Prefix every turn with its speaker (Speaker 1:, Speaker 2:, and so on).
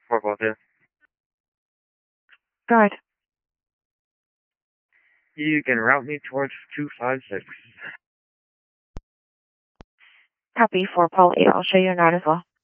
Speaker 1: For both of you.
Speaker 2: Good.
Speaker 1: You can route me towards 256.
Speaker 2: Copy 4 Paul 8. I'll show you a nod as well.